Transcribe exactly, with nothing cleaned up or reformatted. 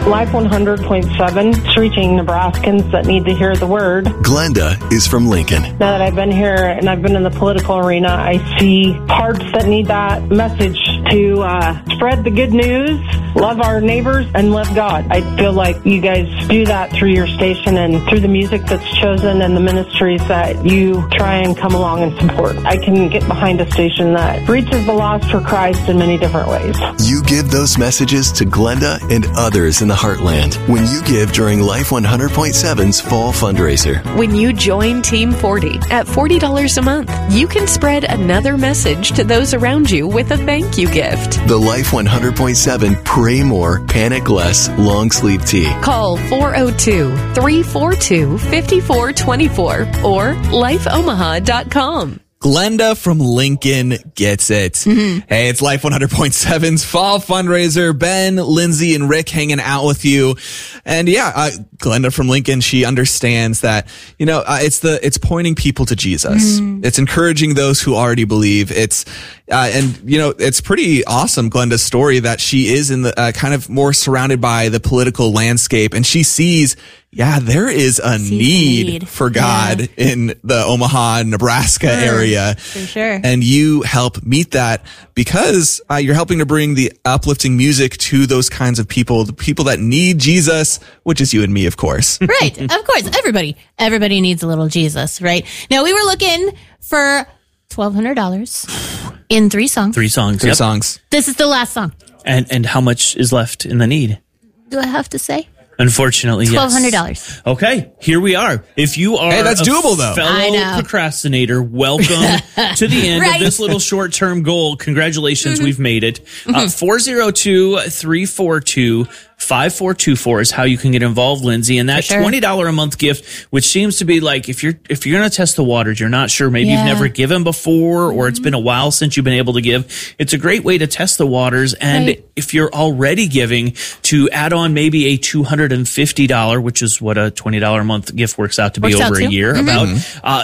Life one hundred point seven is reaching Nebraskans that need to hear the word. Glenda is from Lincoln. Now that I've been here and I've been in the political arena, I see hearts that need that message to uh, spread the good news, love our neighbors, and love God. I feel like you guys do that through your station and through the music that's chosen and the ministries that you try and come along and support. I can get behind a station that reaches the lost for Christ in many different ways. You give those messages to Glenda and others in the Heartland when you give during Life one hundred point seven's fall fundraiser. When you join Team forty at forty dollars a month, you can spread another message to those around you with a thank you gift. The Life one hundred point seven Pray More, Panic Less long sleeve tee. Call four oh two, three four two, five four two four or life omaha dot com. Glenda from Lincoln gets it. Mm-hmm. Hey, it's Life one hundred point seven's fall fundraiser. Ben, Lindsay, and Rick hanging out with you. And yeah, uh, Glenda from Lincoln, she understands that, you know, uh, it's the, it's pointing people to Jesus. Mm-hmm. It's encouraging those who already believe. It's, uh, and you know, it's pretty awesome, Glenda's story, that she is in the, uh, kind of more surrounded by the political landscape, and she sees, yeah, there is a need, need for God yeah. in the Omaha, Nebraska sure. area. For sure. And you help meet that because uh, you're helping to bring the uplifting music to those kinds of people, the people that need Jesus, which is you and me, of course. Right. Of course. Everybody. Everybody needs a little Jesus, right? Now, we were looking for twelve hundred dollars in three songs. Three songs. Three yep. songs. This is the last song. And and how much is left in the need? Do I have to say? Unfortunately, yes. twelve hundred dollars. Okay, here we are. If you are hey, that's a doable, though. fellow procrastinator, welcome to the end right. of this little short-term goal. Congratulations, mm-hmm. we've made it. Mm-hmm. Uh, four oh two, three four two, five four two four is how you can get involved, Lindsay. And that sure. twenty dollars a month gift, which seems to be like, if you're if you're going to test the waters, you're not sure, maybe yeah. you've never given before, or mm-hmm. it's been a while since you've been able to give. It's a great way to test the waters. And right. if you're already giving, to add on maybe a two hundred fifty dollars, which is what a twenty dollars a month gift works out to be works over a year, mm-hmm. about uh